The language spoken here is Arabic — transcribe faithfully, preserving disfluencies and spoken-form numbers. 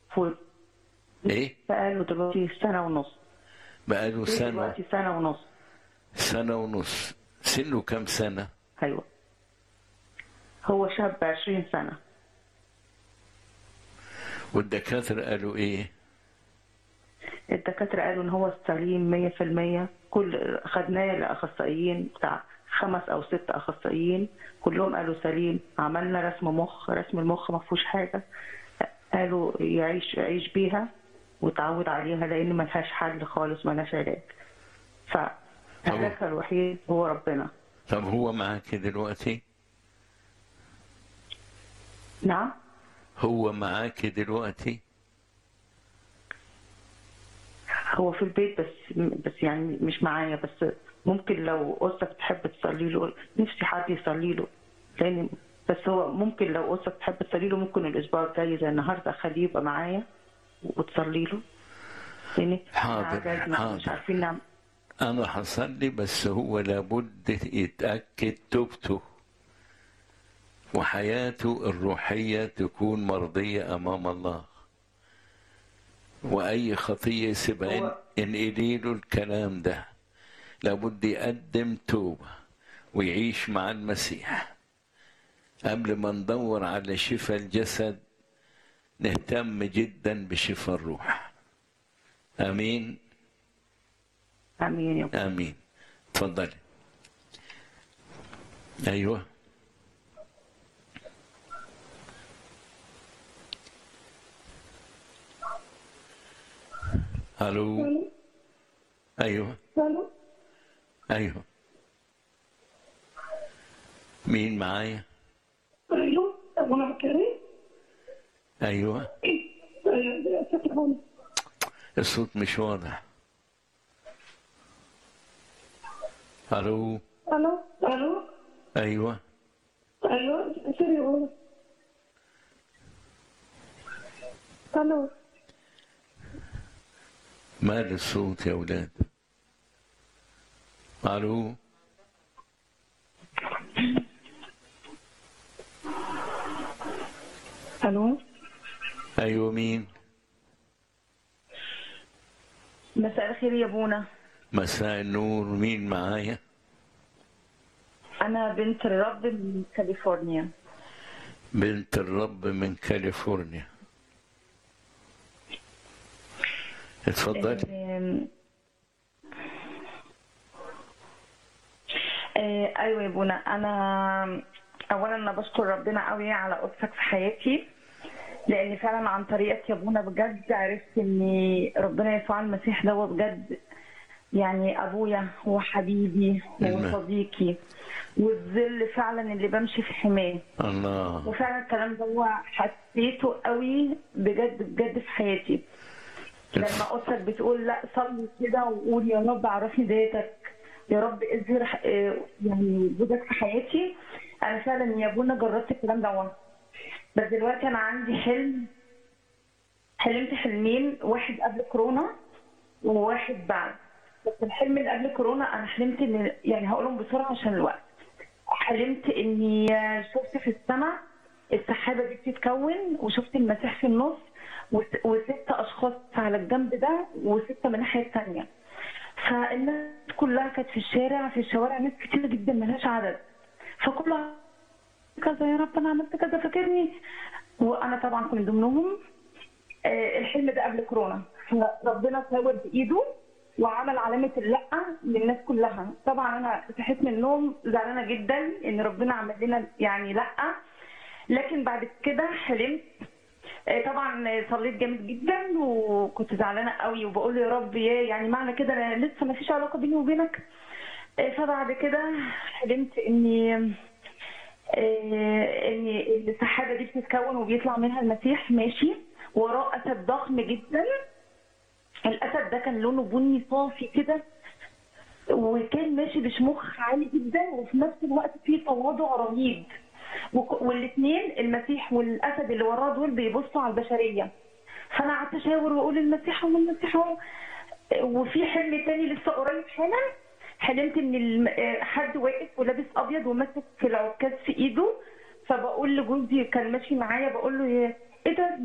فوق. ايه؟ بقاله دلوقتي سنة ونص. بقاله سنة دلوقتي سنة ونص. سنة ونص. سنه كام سنة؟ أيوة. هو شاب عشرين سنة. والدكاترة قالوا ايه؟ الدكاترة قالوا إن هو سليم مية في المية. كل خدناه لأخصائيين بتاع خمس أو ست أخصائيين، كلهم قالوا سليم. عملنا رسم مخ، رسم المخ ما فيهوش حاجة. قالوا يعيش يعيش بيها وتعود عليها، لأن ملهاش حل خالص، ملهاش علاج. فعلاجها الوحيد هو ربنا. طب هو معاك دلوقتي؟ نعم. هو معاك دلوقتي؟ هو في البيت، بس بس يعني مش معايا. بس ممكن لو أختك تحب تصلي له، نفسي حد يصلي له. لأن بس هو ممكن لو أختك تحب تصلي له، ممكن الأسبوع الجاي زي النهارده أخليه يبقى معايا وتصلي له. لأن حاضر عجزنا مش حاضر. عارفين نعمل. أنا حصلي، بس هو لابد يتأكد توبته وحياته الروحية تكون مرضية أمام الله، وأي خطية سبعين هو انقلي له الكلام ده. لابد يقدم توبة ويعيش مع المسيح قبل ما ندور على شفاء الجسد. نهتم جدا بشفاء الروح. آمين آمين يا رب. آمين. تفضلي. أيوه. الو. ايوه الو. ايوه. مين معايا؟ ايوه ابونا بكري. ايوه. ايوه فتحوني. الصوت مش واضح. الو. الو. الو. ايوه. ايوه سوري والله. الو. مال الصوت يا ولاد؟ الو. ألو. ايوه مين؟ مساء الخير يا بونا. مساء النور. مين معايا؟ أنا بنت الرب من كاليفورنيا. بنت الرب من كاليفورنيا. اتفضلي. آم، آه، ايوه يا بونا. انا اولا انا بشكر ربنا قوي على قدسك في حياتي، لان فعلا عن طريقك يا بونا بجد عرفت ان ربنا يسوع المسيح ده هو بجد يعني ابويا وحبيبي وصديقي والظل فعلا اللي بمشي في حماه. الله. وفعلا الكلام ده هو حسيته قوي بجد بجد في حياتي. لما قدسك بتقول لا صلي كده وقول يا رب عرفني ذاتك، يا رب اظهر يعني وجودك في حياتي. انا فعلا يا ابونا جربت الكلام ده. بس دلوقتي انا عندي حلم، حلمت حلمين، واحد قبل كورونا وواحد بعد. بس الحلم اللي قبل كورونا انا حلمت ان يعني هقولهم بسرعه عشان الوقت. حلمت اني شفت في السماء السحابه دي بتتكون، وشفت المسيح في النص وست اشخاص على الجنب ده وسته من الناحيه الثانيه. فالناس كلها كانت في الشارع، في الشوارع ناس كتير جدا ملهاش عدد. فكلها كذا يا رب انا عملت كذا فاكرني، وانا طبعا كنت ضمنهم. الحلم ده قبل كورونا، فربنا صور بايده وعمل علامه اللا للناس كلها. طبعا انا صحيت من النوم زعلانه جدا ان ربنا عمل لنا يعني لا. لكن بعد كده حلمت، طبعا صليت جامد جدا وكنت زعلانه قوي وبقول يا رب يا يعني معنى كده انا لسه ما فيش علاقه بيني وبينك. فبعد كده حلمت اني ان السحابه دي بتتكون وبيطلع منها المسيح ماشي وراه اسد ضخم جدا. الاسد ده كان لونه بني صافي كده، وكان ماشي بشموخ عالي جدا، وفي نفس الوقت فيه تواضع رهيب. والاثنين المسيح والاسد اللي وراه دول بيبصوا على البشريه. فانا قعدت اشاور واقول المسيح هو المسيح هو. وفي حلم تاني لسه قريب حالا، حلمت ان حد واقف ولابس ابيض وماسك العكاز في ايده. فبقول لجوزي كان ماشي معايا، بقول له ايه ده